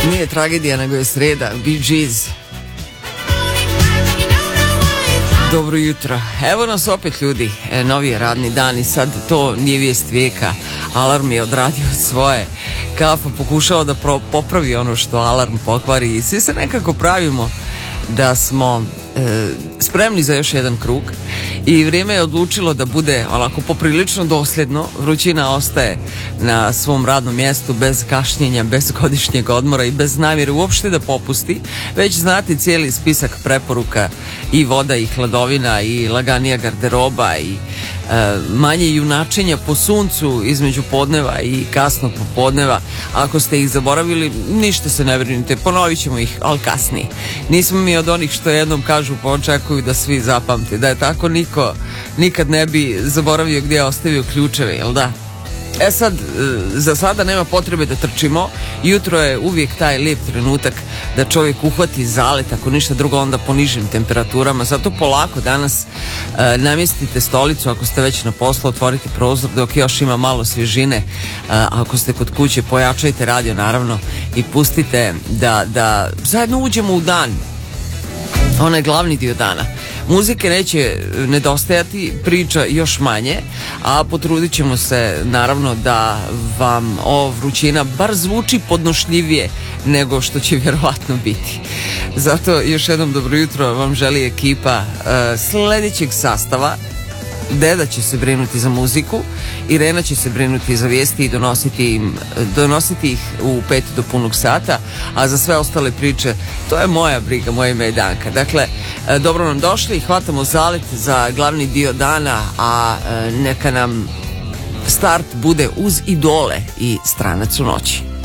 Nije tragedija, nego je sreda. Bee Gees. Dobro jutro. Evo nas opet, ljudi. Novi je radni dan i sad to nije vijest vijeka. Alarm je odradio svoje. Kafa pokušao da popravi ono što alarm pokvari i svi se nekako pravimo da smo spremni za još jedan krug i vrijeme je odlučilo da bude onako poprilično dosljedno. Vrućina ostaje na svom radnom mjestu bez kašnjenja, bez godišnjeg odmora i bez namjere uopšte da popusti. Već znate cijeli spisak preporuka, i voda i hladovina i laganija garderoba i manje junačenja po suncu između podneva i kasnog popodneva. Ako ste ih zaboravili, ništa se ne brinite, ponovit ćemo ih, ali kasnije. Nismo mi od onih što jednom kažu pa očekuju da svi zapamte. Da je tako, niko nikad ne bi zaboravio gdje je ostavio ključeve, jel da? E sad, za sada nema potrebe da trčimo. Jutro je uvijek taj lijep trenutak da čovjek uhvati zalet, ako ništa drugo onda po nižim temperaturama. Zato polako danas namjestite stolicu, ako ste već na poslu, otvorite prozor dok još ima malo svježine. Ako ste kod kuće, pojačajte radio naravno i pustite da zajedno uđemo u dan, onaj glavni dio dana. Muzike neće nedostajati, priča još manje, a potrudit ćemo se naravno da vam ova vrućina bar zvuči podnošljivije nego što će vjerovatno biti. Zato još jednom dobro jutro vam želi ekipa sljedećeg sastava. Deda će se brinuti za muziku, Irena će se brinuti za vijesti i donositi ih u 5 do punog sata, a za sve ostale priče to je moja briga, moje ime je Danka. Dakle, dobro nam došli, hvatamo zalet za glavni dio dana, a neka nam start bude uz Idole i Stranac u noći.